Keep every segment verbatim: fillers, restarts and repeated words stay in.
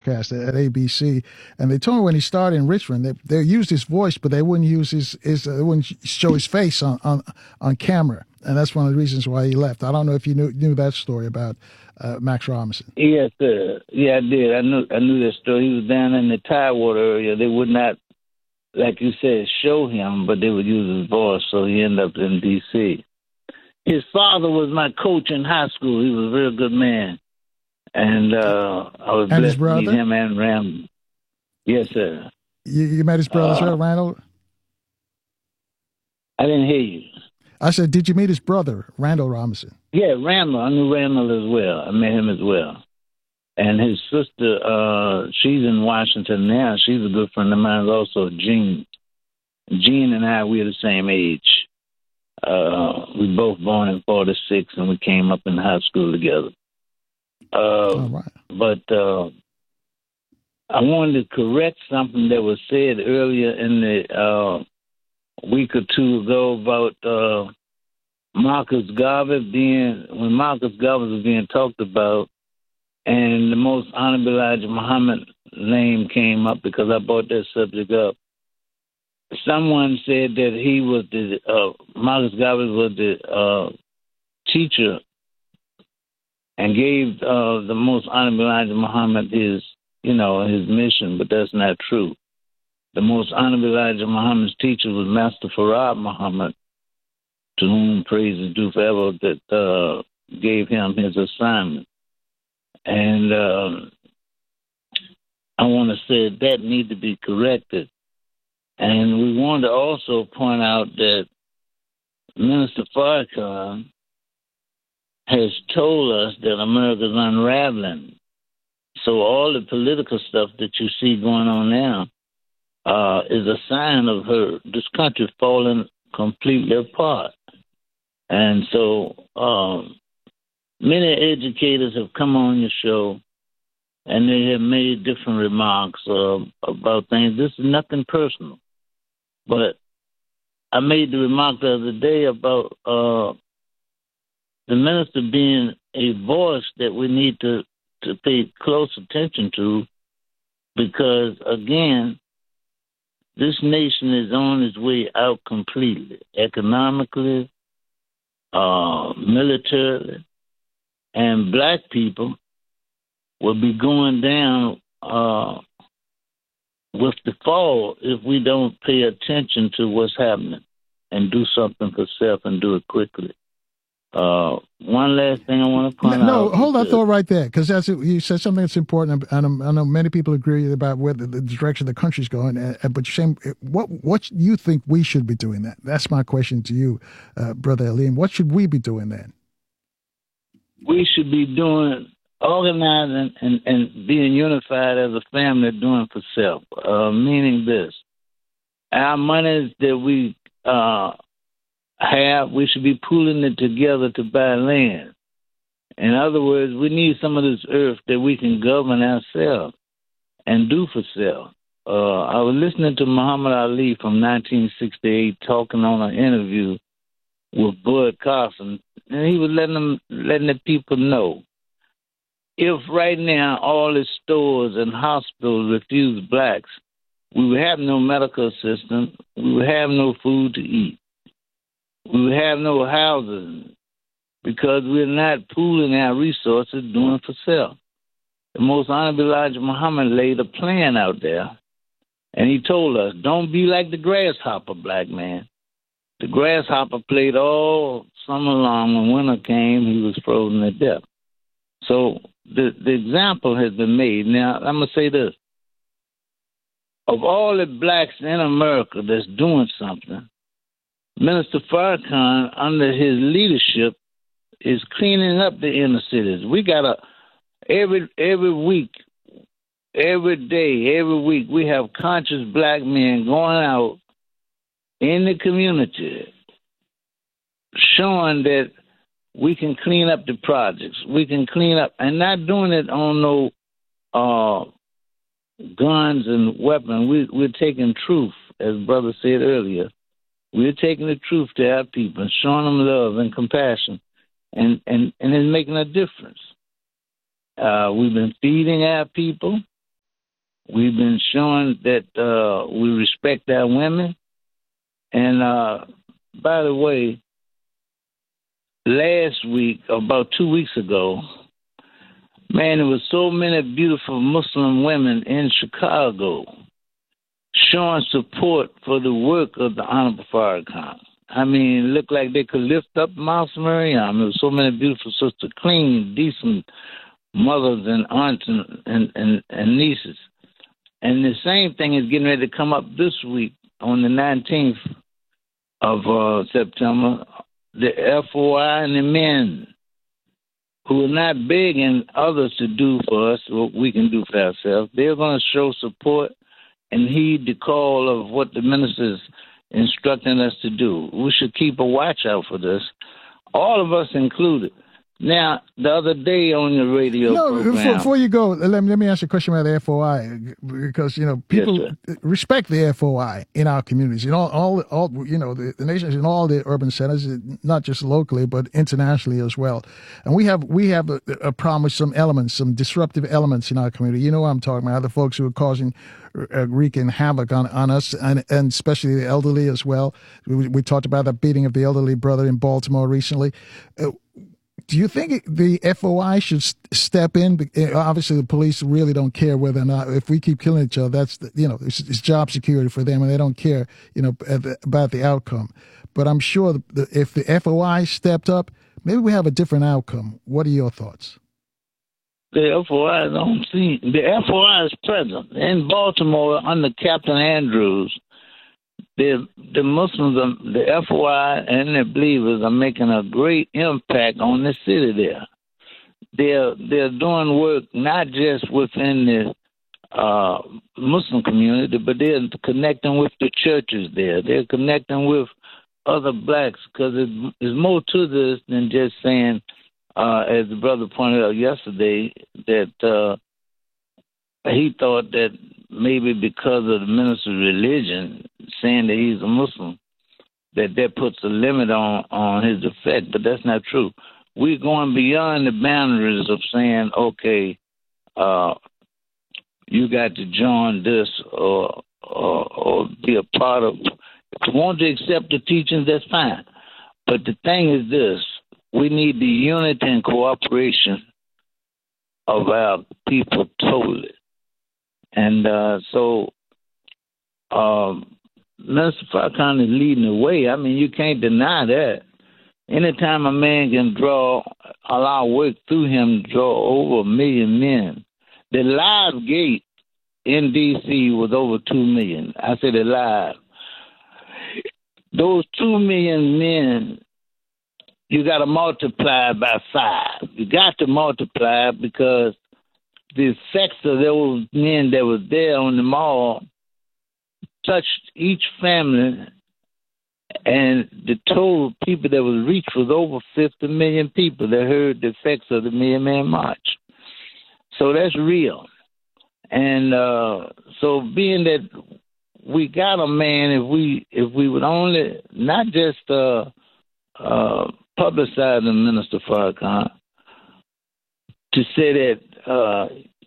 broadcast at, at A B C, and they told me when he started in Richmond, they they used his voice, but they wouldn't use his his uh, they wouldn't show his face on, on on camera, and that's one of the reasons why he left. I don't know if you knew knew that story about uh, Max Robinson. Yes, sir. Yeah, I did. I knew I knew that story. He was down in the Tidewater area. They would not, like you said, show him, but they would use his voice, so he ended up in D C His father was my coach in high school. He was a real good man. And uh, I was and blessed to meet him and Ram. Yes, sir. You, you met his brother, uh, Randall? I didn't hear you. I said, did you meet his brother, Randall Robinson? Yeah, Randall. I knew Randall as well. I met him as well. And his sister, uh, she's in Washington now. She's a good friend of mine also, Jean. Jean and I, we're the same age. Uh, we both born in forty-six, and we came up in high school together. Uh, All right. But uh, I wanted to correct something that was said earlier in the uh, week or two ago about uh, Marcus Garvey being, when Marcus Garvey was being talked about, and the Most Honorable Elijah Muhammad name came up because I brought that subject up. Someone said that he was the, uh, Marcus Garvey was the uh, teacher and gave uh, the Most Honorable Elijah Muhammad his, you know, his mission, but that's not true. The Most Honorable Elijah Muhammad's teacher was Master Farad Muhammad, to whom praise is due forever, that uh, gave him his assignment. And uh, I want to say that need to be corrected. And we want to also point out that Minister Farrakhan has told us that America's unraveling. So all the political stuff that you see going on now uh, is a sign of her, this country falling completely apart. And so um, many educators have come on your show, and they have made different remarks uh, about things. This is nothing personal. But I made the remark the other day about uh, the minister being a voice that we need to, to pay close attention to, because, again, this nation is on its way out completely, economically, uh, militarily, and black people will be going down uh, with the fall if we don't pay attention to what's happening and do something for self and do it quickly. Uh, one last thing I want to point no, out. No, hold that thought right there, because that's you said something that's important, and I know many people agree about where the, the direction the country's going. Uh, but you're saying, what what you think we should be doing that? That's my question to you, uh, Brother Aleem. What should we be doing then? We should be doing organizing and, and being unified as a family, doing for self. Uh, meaning this: our monies that we uh, have, we should be pooling it together to buy land. In other words, we need some of this earth that we can govern ourselves and do for self. Uh, I was listening to Muhammad Ali from nineteen sixty-eight talking on an interview with Bud Carson, and he was letting them, letting the people know, if right now all the stores and hospitals refuse blacks, we would have no medical assistance, we would have no food to eat, we would have no housing, because we're not pooling our resources doing for self. The Most Honorable Elijah Muhammad laid a plan out there, and he told us, don't be like the grasshopper, black man. The grasshopper played all summer long. When winter came, he was frozen to death. So the, the example has been made. Now, I'm going to say this. Of all the blacks in America that's doing something, Minister Farrakhan, under his leadership, is cleaning up the inner cities. We got a, every every week, every day, every week, we have conscious black men going out in the community showing that we can clean up the projects. We can clean up, and not doing it on no uh, guns and weapons. We, we're taking truth, as Brother said earlier. We're taking the truth to our people and showing them love and compassion, and, and, and it's making a difference. Uh, we've been feeding our people. We've been showing that uh, we respect our women. And uh, by the way, last week, about two weeks ago, man, there was so many beautiful Muslim women in Chicago showing support for the work of the Honorable Farrakhan. I mean, it looked like they could lift up Mount Mariam. There were so many beautiful sisters, clean, decent mothers and aunts and, and, and, and nieces. And the same thing is getting ready to come up this week on the nineteenth of uh, September. The F O I and the men who are not begging others to do for us what we can do for ourselves, they're going to show support and heed the call of what the minister's instructing us to do. We should keep a watch out for this, all of us included. Now, the other day on the radio no, program... Before you go, let me, let me ask you a question about the F O I, because, you know, people yes, respect the F O I in our communities. In all, all, all you know, the, the nations in all the urban centers, not just locally, but internationally as well. And we have we have a, a problem with some elements, some disruptive elements in our community. You know what I'm talking about, the folks who are causing uh, wreaking havoc on, on us, and, and especially the elderly as well. We, we talked about the beating of the elderly brother in Baltimore recently. Uh, Do you think the F O I should step in? Obviously, the police really don't care whether or not, if we keep killing each other, that's, the, you know, it's, it's job security for them, and they don't care, you know, about the outcome. But I'm sure that if the F O I stepped up, maybe we have a different outcome. What are your thoughts? The F O I don't see. The F O I is present in Baltimore under Captain Andrews. The the Muslims, are, the F O I and the believers are making a great impact on the city there. They're they're doing work not just within the uh, Muslim community, but they're connecting with the churches there. They're connecting with other blacks, because it's, it's more to this than just saying, uh, as the brother pointed out yesterday, that uh, he thought that maybe because of the minister's religion, saying that he's a Muslim, that that puts a limit on, on his effect. But that's not true. We're going beyond the boundaries of saying, okay, uh, you got to join this or, or, or be a part of. If you want to accept the teachings, that's fine. But the thing is this, we need the unity and cooperation of our people totally. And uh, so um, Minister Farrakhan is leading the way. I mean, you can't deny that. Anytime a man can draw, allow work through him to draw over a million men. The live gate in D C was over two million. I said it live. Those two million men, you got to multiply by five. You got to multiply, because the effects of those men that was there on the mall touched each family, and the total people that was reached was over fifty million people that heard the effects of the Million Man March. So that's real. And uh, so being that we got a man, if we if we would only not just uh, uh, publicize the Minister Farrakhan, to say that uh,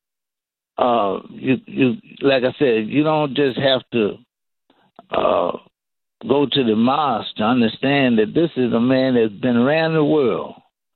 uh, you, you, like I said, you don't just have to uh, go to the mosque to understand that this is a man that's been around the world,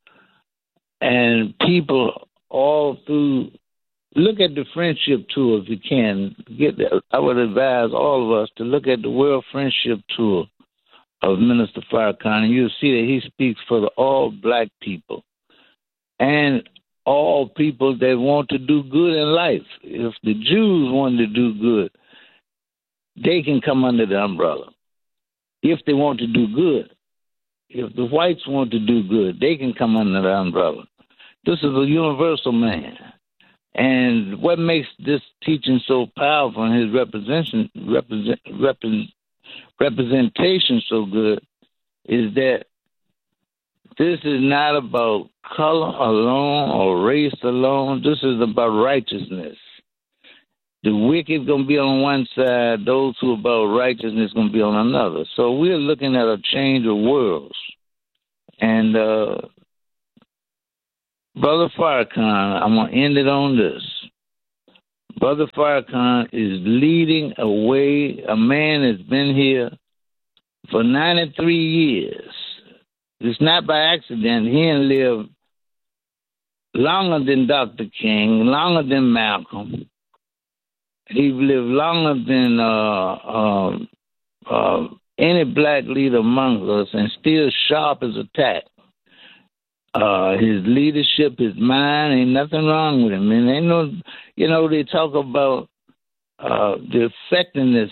and people all through. Look at the friendship tour if you can. Get that. I would advise all of us to look at the World Friendship Tour of Minister Farrakhan, and you'll see that he speaks for the all black people and all people that want to do good in life. If the Jews want to do good, they can come under the umbrella. If they want to do good, if the whites want to do good, they can come under the umbrella. This is a universal man. And what makes this teaching so powerful and his representation, represent, represent, representation so good is that this is not about color alone or race alone. This is about righteousness. The wicked going to be on one side. Those who are about righteousness going to be on another. So we're looking at a change of worlds. And uh, Brother Farrakhan, I'm going to end it on this. Brother Farrakhan is leading a way. A man has been here for ninety-three years. It's not by accident. He ain't lived longer than Doctor King, longer than Malcolm. He lived longer than uh, uh, uh, any black leader among us, and still sharp as a tack. Uh, his leadership, his mind, ain't nothing wrong with him. And ain't no, you know, they talk about uh, the effectiveness.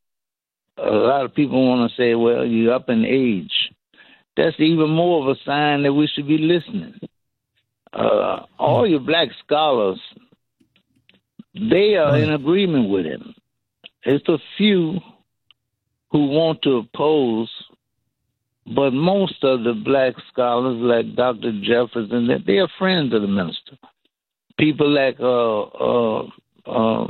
A lot of people want to say, well, you're up in age. That's even more of a sign that we should be listening. Uh, all your black scholars, they are in agreement with him. It's a few who want to oppose, but most of the black scholars, like Doctor Jefferson, they are friends of the minister. People like uh, uh, uh,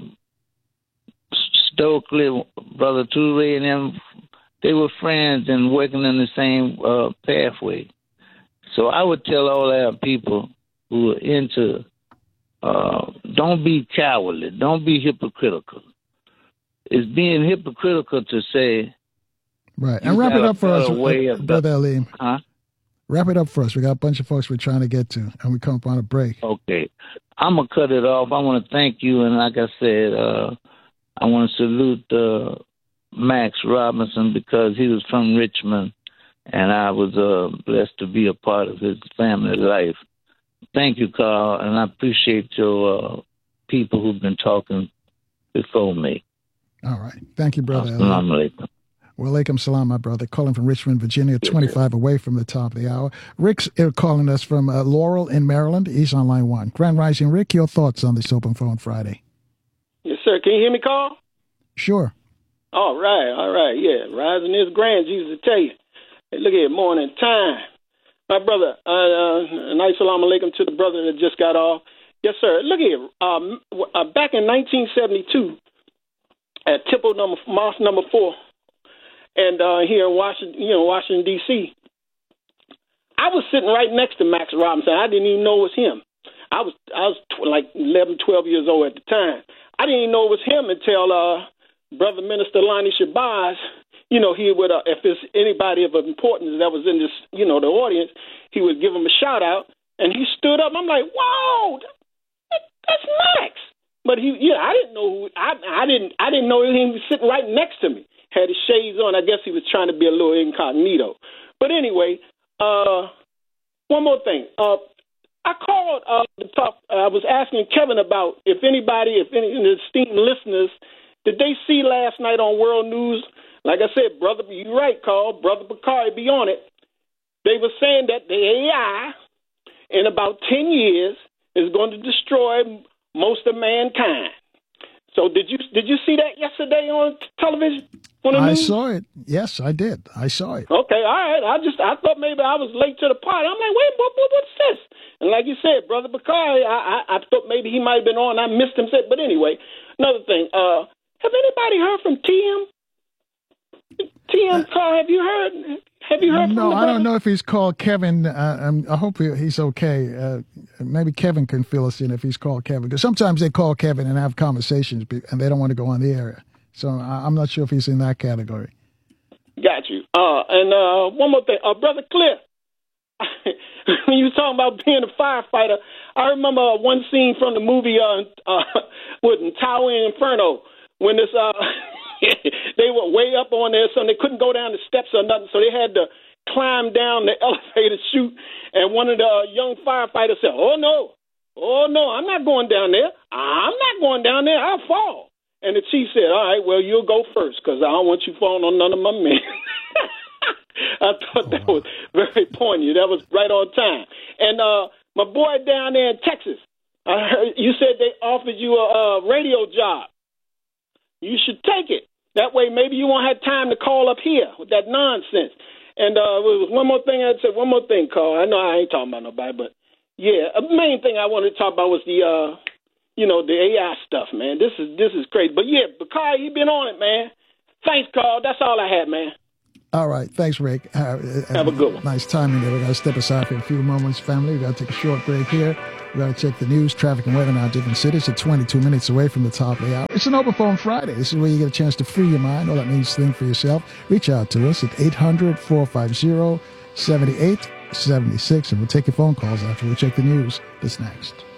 Stokely, Brother Toure, and them, they were friends and working in the same uh, pathway. So I would tell all our people who are into, uh, don't be cowardly, don't be hypocritical. It's being hypocritical to say, right. And wrap it up for us, uh, Brother Aleem. Huh? Wrap it up for us. We got a bunch of folks we're trying to get to, and we come up on a break. Okay. I'm going to cut it off. I want to thank you, and like I said, uh, I want to salute uh, Max Robinson because he was from Richmond, and I was uh, blessed to be a part of his family life. Thank you, Carl, and I appreciate your uh, people who've been talking before me. All right. Thank you, Brother. Assalamu alaikum. Wa alaikum salam, my brother. Calling from Richmond, Virginia, twenty-five away from the top of the hour. Rick's calling us from uh, Laurel in Maryland. He's on line one. Grand Rising, Rick, your thoughts on this Open Phone Friday? Yes, sir. Can you hear me, Carl? Sure. All right. All right. Yeah. Rising is grand, Jesus tell you. Hey, look at morning time. My brother, uh, uh, nice salam alaikum to the brother that just got off. Yes, sir. Look here. Um, uh, back in nineteen seventy-two, at Temple number Mosque number four, and uh, here in Washington, you know, Washington D C, I was sitting right next to Max Robinson. I didn't even know it was him. I was I was tw- like eleven, twelve years old at the time. I didn't even know it was him until uh, Brother Minister Lonnie Shabazz, you know, he would, uh, if there's anybody of importance that was in this, you know, the audience, he would give him a shout out, and he stood up. I'm like, whoa, that, that's Max. But he, yeah, I didn't know who, I, I didn't, I didn't know he was sitting right next to me. Had his shades on. I guess he was trying to be a little incognito. But anyway, uh, one more thing. Uh, I called uh, to talk. Uh, I was asking Kevin about if anybody, if any of the esteemed listeners, did they see last night on World News? Like I said, brother, you're right, Carl. Brother Bakari be on it. They were saying that the A I, in about ten years, is going to destroy most of mankind. So did you did you see that yesterday on television? On the I news? saw it. Yes, I did. I saw it. Okay, all right. I just I thought maybe I was late to the party. I'm like, wait, what, what what's this? And like you said, Brother Bakari, I, I I thought maybe he might have been on. I missed him. But anyway, another thing. Uh, have anybody heard from T M? T M, Carl, have you heard? Have you heard? No, from I don't know if he's called Kevin. Uh, um, I hope he, he's okay. Uh, maybe Kevin can fill us in if he's called Kevin, because sometimes they call Kevin and have conversations, and they don't want to go on the air. So I, I'm not sure if he's in that category. Got you. Uh, and uh, one more thing, uh, Brother Cliff. When you were talking about being a firefighter, I remember one scene from the movie uh, uh, with Tower Inferno when this. Uh, They were way up on there, so they couldn't go down the steps or nothing, so they had to climb down the elevator chute, and one of the uh, young firefighters said, oh, no, oh, no, I'm not going down there. I'm not going down there. I'll fall. And the chief said, all right, well, you'll go first, because I don't want you falling on none of my men. I thought that was very poignant. That was right on time. And uh, my boy down there in Texas, I heard you said they offered you a, a radio job. You should take it. That way, maybe you won't have time to call up here with that nonsense. And uh, there was one more thing I'd say. One more thing, Carl. I know I ain't talking about nobody, but yeah, the main thing I wanted to talk about was the, uh, you know, the A I stuff, man. This is this is crazy. But yeah, Bakari, you been on it, man. Thanks, Carl. That's all I had, man. All right. Thanks, Rick. Uh, Have a good one. Nice timing there. We got to step aside for a few moments, family. We got to take a short break here. We got to check the news, traffic, and weather in our different cities. At twenty-two minutes away from the top of the hour. It's an Open Phone Friday. This is where you get a chance to free your mind. All that means think for yourself. Reach out to us at eight hundred, four five zero, seven eight seven six, and we'll take your phone calls after we check the news. That's next.